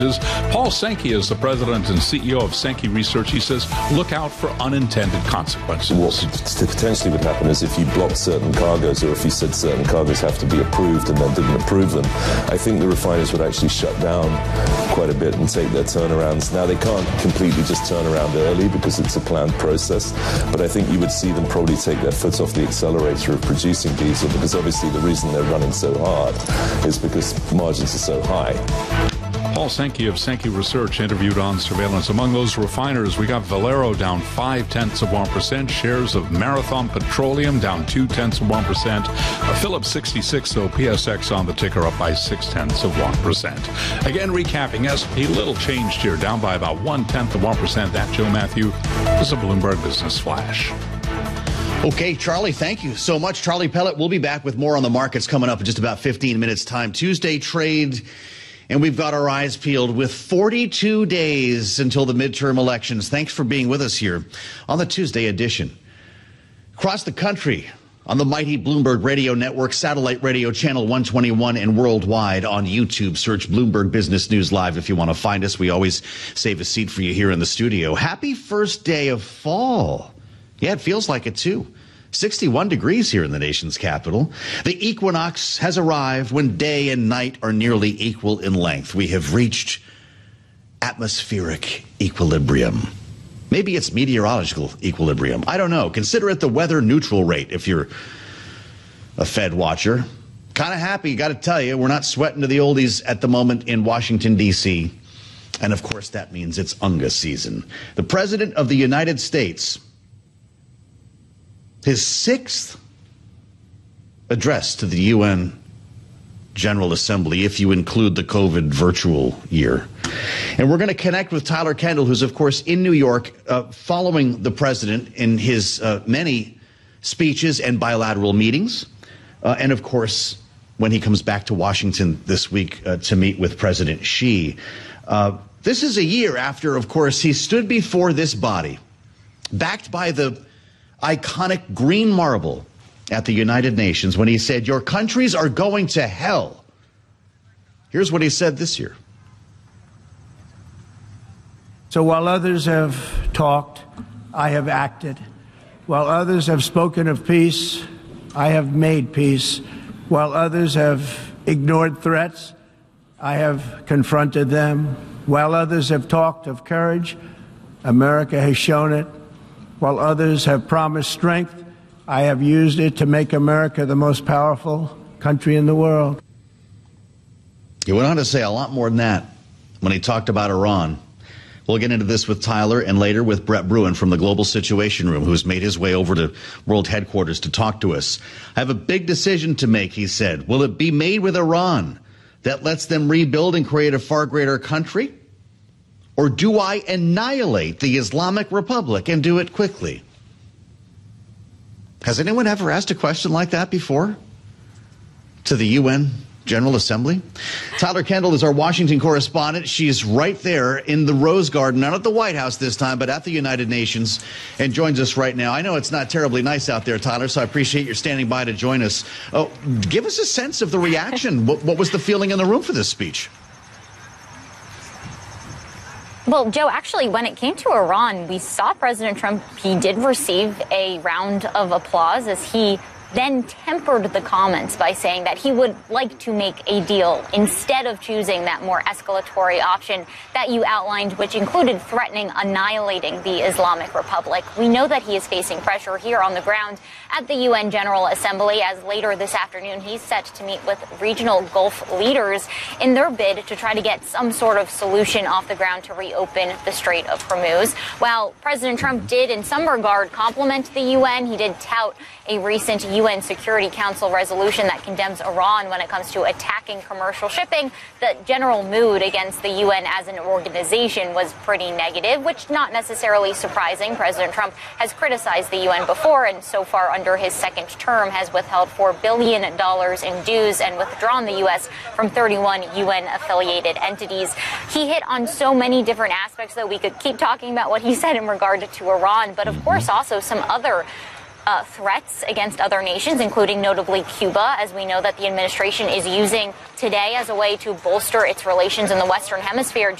Paul Sankey is the president and CEO of Sankey Research. He says, look out for unintended consequences. What potentially would happen is if you blocked certain cargoes, or if you said certain cargoes have to be approved and then didn't approve them, I think the refiners would actually shut down quite a bit and take their turnarounds. Now, they can't completely just turn around early because it's a planned process, but I think you would see them probably take their foot off the accelerator of producing diesel, because obviously the reason they're running so hard is because margins are so high. Paul Sankey of Sankey Research interviewed on Surveillance. Among those refiners, we got Valero down 0.5%, shares of Marathon Petroleum down 0.2%, Phillips 66, though PSX on the ticker up by 0.6%. Again, recapping, S&P little changed here, down by about 0.1%. That, Joe Matthew, is a Bloomberg Business Flash. Okay, Charlie, thank you so much. Charlie Pellet will be back with more on the markets coming up in just about 15 minutes' time. Tuesday trade. And we've got our eyes peeled with 42 days until the midterm elections. Thanks for being with us here on the Tuesday edition. Across the country on the mighty Bloomberg Radio Network, satellite radio channel 121, and worldwide on YouTube. Search Bloomberg Business News Live if you want to find us. We always save a seat for you here in the studio. Happy first day of fall. Yeah, it feels like it too. 61 degrees here in the nation's capital. The equinox has arrived when day and night are nearly equal in length. We have reached atmospheric equilibrium. Maybe it's meteorological equilibrium. I don't know. Consider it the weather neutral rate if you're a Fed watcher. Kind of happy, got to tell you. We're not sweating to the oldies at the moment in Washington, D.C. And, of course, that means it's Unga season. The President of the United States, his sixth address to the UN General Assembly, if you include the COVID virtual year. And we're going to connect with Tyler Kendall, who's, of course, in New York, following the president in his many speeches and bilateral meetings. And, of course, when he comes back to Washington this week to meet with President Xi. This is a year after, of course, he stood before this body, backed by the iconic green marble at the United Nations, when he said, your countries are going to hell. Here's what he said this year. So while others have talked, I have acted. While others have spoken of peace, I have made peace. While others have ignored threats, I have confronted them. While others have talked of courage, America has shown it. While others have promised strength, I have used it to make America the most powerful country in the world. He went on to say a lot more than that when he talked about Iran. We'll get into this with Tyler and later with Brett Bruen from the Global Situation Room, who's made his way over to World Headquarters to talk to us. I have a big decision to make, he said. Will it be made with Iran that lets them rebuild and create a far greater country? Or do I annihilate the Islamic Republic and do it quickly? Has anyone ever asked a question like that before to the UN General Assembly? Tyler Kendall is our Washington correspondent. She's right there in the Rose Garden, not at the White House this time, but at the United Nations, and joins us right now. I know it's not terribly nice out there, Tyler, so I appreciate your standing by to join us. Oh, give us a sense of the reaction. What was the feeling in the room for this speech? Well, Joe, actually, when it came to Iran, we saw President Trump. He did receive a round of applause as he then tempered the comments by saying that he would like to make a deal instead of choosing that more escalatory option that you outlined, which included threatening annihilating the Islamic Republic. We know that he is facing pressure here on the ground at the UN General Assembly, as later this afternoon he's set to meet with regional Gulf leaders in their bid to try to get some sort of solution off the ground to reopen the Strait of Hormuz. While President Trump did in some regard compliment the UN, he did tout a recent UN Security Council resolution that condemns Iran when it comes to attacking commercial shipping. The general mood against the UN as an organization was pretty negative, which not necessarily surprising. President Trump has criticized the UN before, and so far under his second term has withheld $4 billion in dues and withdrawn the U.S. from 31 UN-affiliated entities. He hit on so many different aspects, though we could keep talking about what he said in regard to Iran, but of course also some other threats against other nations, including notably Cuba, as we know that the administration is using today as a way to bolster its relations in the Western Hemisphere.